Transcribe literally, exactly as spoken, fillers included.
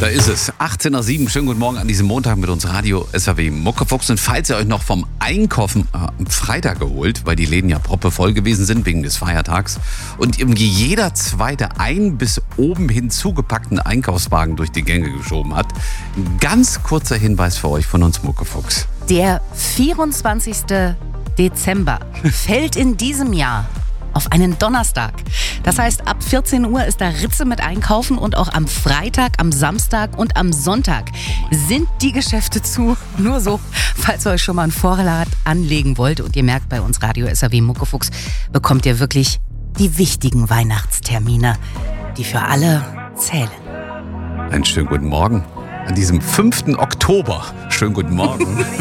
Da ist es. achtzehn Uhr sieben. Schönen guten Morgen an diesem Montag mit uns Radio S R W Muckefuchs. Und falls ihr euch noch vom Einkaufen äh, am Freitag geholt, weil die Läden ja proppevoll gewesen sind wegen des Feiertags und irgendwie jeder zweite ein bis oben hin zugepackten Einkaufswagen durch die Gänge geschoben hat, ein ganz kurzer Hinweis für euch von uns Muckefuchs. Der vierundzwanzigste Dezember fällt in diesem Jahr auf einen Donnerstag. Das heißt, ab vierzehn Uhr ist da Ritze mit Einkaufen und auch am Freitag, am Samstag und am Sonntag sind die Geschäfte zu. Nur so, falls ihr euch schon mal einen Vorrat anlegen wollt und ihr merkt, bei uns Radio S R W Muckefuchs bekommt ihr wirklich die wichtigen Weihnachtstermine, die für alle zählen. Einen schönen guten Morgen an diesem fünften Oktober. Schönen guten Morgen.